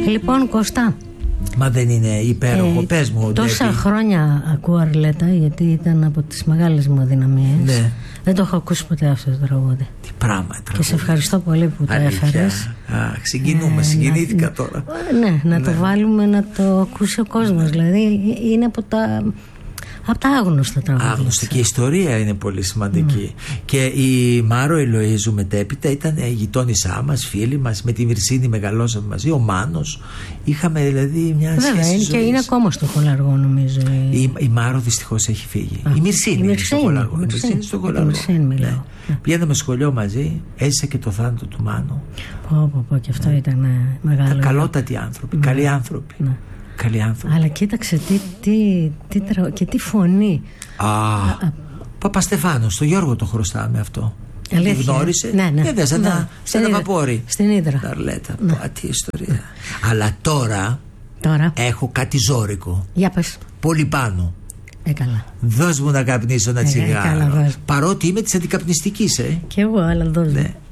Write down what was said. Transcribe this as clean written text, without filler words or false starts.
Λοιπόν, Κώστα, Μα δεν είναι υπέροχο, πες μου. Τόσα χρόνια ακούω Αρλέτα, γιατί ήταν από τις μεγάλες μου αδυναμίες. Ναι. Δεν το έχω ακούσει ποτέ αυτό το τραγούδι. Τι πράγμα τραγούδι. Και σε ευχαριστώ πολύ που το έφερες. Συγκινούμε, συγκινήθηκα τώρα. Ναι, το βάλουμε να το ακούσει ο κόσμος. Δηλαδή είναι από τα άγνωστα τραγούδια. Άγνωστα, και η ιστορία είναι πολύ σημαντική. Και η Μάρο Ελοΐζου μετέπειτα ήταν η γειτόνισά μας, φίλη μας. Με τη Μυρσίνη μεγαλώσαμε μαζί, ο Μάνος. Είχαμε δηλαδή μια σχέση. Βέβαια, και είναι ακόμα στο Χολαργό, νομίζω. Η Μάρο δυστυχώς έχει φύγει. Η Μυρσίνη είναι στο Χολαργό. Η Μυρσίνη στο Χολαργό. Πηγαίναμε σχολείο μαζί, έζησε και το θάνατο του Μάνου. Πω, και αυτό ήταν μεγάλο. Καλότατοι άνθρωποι, καλοί άνθρωποι. Καλοί άνθρωποι. Αλλά κοίταξε και τι φωνή. Παπαστεφάνο, στο Γιώργο το χρωστάμε αυτό. Τη γνώρισε. Ναι. Βέβαια, σαν ένα βαπόρι. Στην Ύδρα. Ταρλέτα. Τι ιστορία. Αλλά τώρα έχω κάτι ζώρικο. Για πες. Πολύ πάνω. Καλά. Δώσ' μου να καπνίσω ένα τσιγάρο. Παρότι είμαι της αντικαπνιστικής, Κι εγώ, αλλά δώσ' μου.